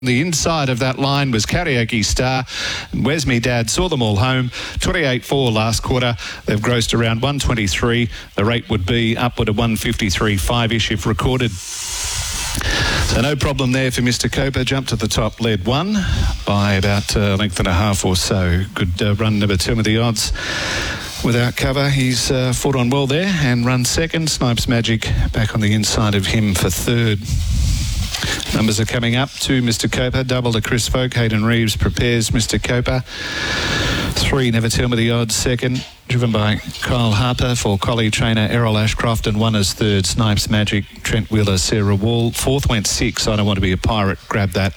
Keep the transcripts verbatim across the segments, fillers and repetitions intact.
The inside of that line was Karaoke Star, and Where's Me Dad saw them all home. twenty-eight four last quarter. They've grossed around one twenty-three. The rate would be upward of one fifty-three five-ish if recorded. So no problem there for Mister Copa. Jumped to the top, led one by about a length and a half or so. Good uh, run, number two with the odds. Without cover, he's uh, fought on well there and run second. Snipes Magic back on the inside of him for third. Numbers are coming up to Mister Copa. Double to Chris Folk. Hayden Reeves prepares Mister Copa. Three, Never Tell Me the Odds, second. Driven by Kyle Harper for collie trainer Errol Ashcroft, and one as third, Snipes Magic, Trent Wheeler, Sarah Wall. Fourth went six, I Don't Want to Be a Pirate. Grab that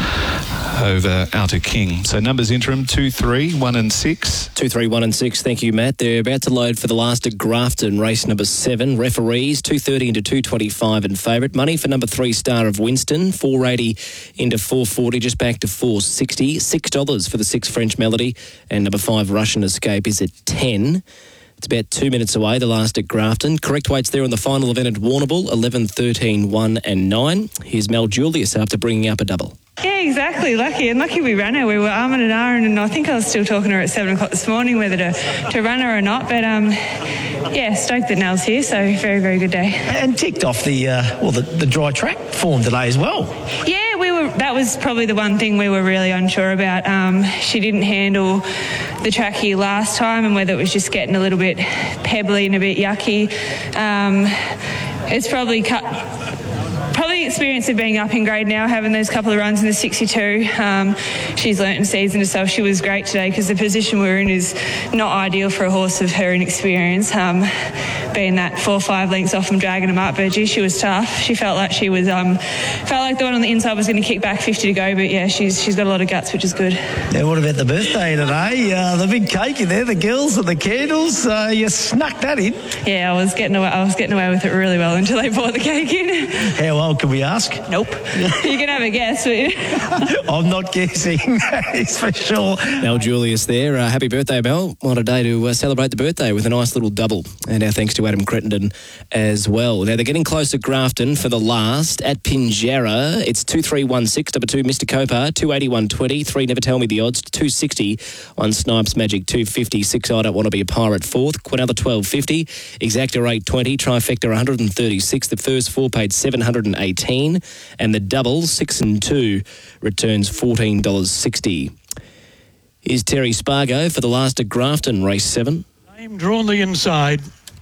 over Outer King. So numbers interim, two, three, one and six. Two, three, one and six. Thank you, Matt. They're about to load for the last at Grafton, race number seven. Referees, two thirty into two twenty-five in favourite. Money for number three, Star of Winston, four eighty into four forty, just back to four sixty. six dollars for the six, French Melody. And number five, Russian Escape, is at ten. It's about two minutes away, the last at Grafton. Correct weights there on the final event at Warrnambool, eleven, thirteen, one and nine. Here's Mel Julius after bringing up a double. Yeah, exactly. Lucky. And lucky we ran her. We were arm and iron, and I think I was still talking to her at seven o'clock this morning whether to, to run her or not. But, um, yeah, stoked that Nell's here, so very, very good day. And ticked off the, uh, well, the, the dry track form today as well. Yeah, we were. That was probably the one thing we were really unsure about. Um, she didn't handle the track here last time, and whether it was just getting a little bit pebbly and a bit yucky. Um, it's probably cut... Probably the experience of being up in grade now, having those couple of runs in the sixty-two. Um, she's learnt and seasoned herself. She was great today because the position we're in is not ideal for a horse of her inexperience. Um, being that four or five lengths off and dragging them up, but gee, she was tough. She felt like she was, um, felt like the one on the inside was going to kick back fifty to go, but yeah, she's she's got a lot of guts, which is good. Yeah, what about the birthday today? Uh, the big cake in there, the girls and the candles. Uh, you snuck that in. Yeah, I was getting away. I was getting away with it really well until they brought the cake in. How old can we ask? Nope. You can have a guess. But I'm not guessing, that is for sure. Mel Julius there. Uh, happy birthday, Mel. What a day to uh, celebrate the birthday with a nice little double. And our thanks to Adam Crittenden as well. Now, they're getting close at Grafton for the last. At Pinjarra, it's two three one six, number two, Mister Copa, two eighty, one twenty, three, Never Tell Me the Odds, two sixty on Snipes Magic, two fifty, six, I Don't Want to Be a Pirate, fourth, Quinella, twelve fifty, Exacta, eight twenty, Trifecta, one hundred thirty-six, the first four paid seven hundred eighteen, and the double, six and two, returns fourteen dollars sixty. Here's Terry Spargo for the last at Grafton, race seven. Name drawn the inside.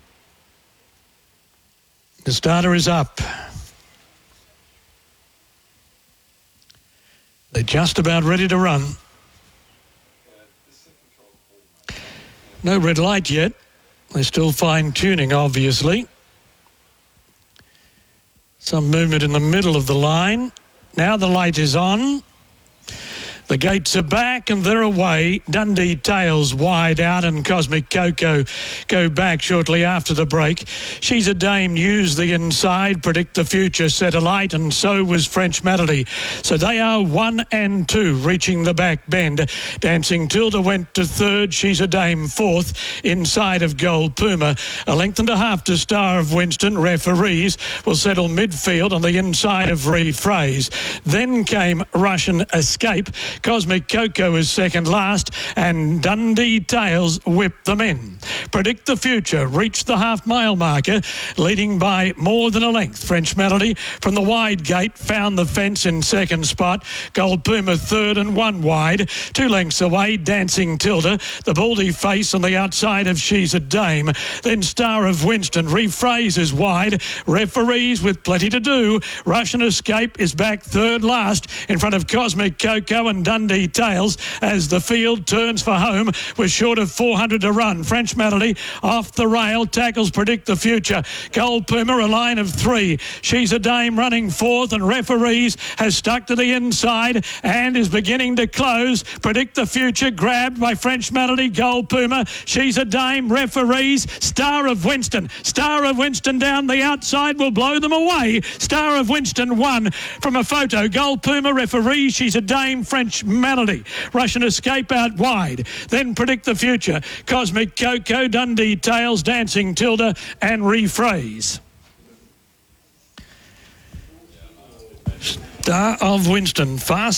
The starter is up. They're just about ready to run. No red light yet. They're still fine-tuning, obviously. Some movement in the middle of the line. Now the light is on. The gates are back and they're away. Dundee Tails wide out and Cosmic Coco go back shortly after the break. She's a Dame, use the inside, Predict the Future, set a light, and so was French Melody. So they are one and two, reaching the back bend. Dancing Tilda went to third. She's a Dame fourth, inside of Gold Puma. A length and a half to Star of Winston. Referees will settle midfield on the inside of Rephrase. Then came Russian Escape. Cosmic Coco is second last, and Dundee Tails whipped them in. Predict the Future reached the half-mile marker, leading by more than a length. French Melody from the wide gate found the fence in second spot. Gold Puma third and one wide. Two lengths away, Dancing Tilda. The baldy face on the outside of She's a Dame. Then Star of Winston. Rephrase is wide. Referees with plenty to do. Russian Escape is back third last in front of Cosmic Coco and Dundee Tails as the field turns for home with short of four hundred to run. French Melody off the rail, tackles Predict the Future. Gold Puma, a line of three. She's a Dame running fourth, and Referees has stuck to the inside and is beginning to close. Predict the Future grabbed by French Melody. Gold Puma, She's a Dame, Referees, Star of Winston. Star of Winston down the outside will blow them away. Star of Winston won from a photo. Gold Puma, Referees, She's a Dame, French Melody. Russian Escape out wide. Then Predict the Future. Cosmic Coco, Dundee Tails, Dancing Tilda, and Rephrase. Star of Winston, fast.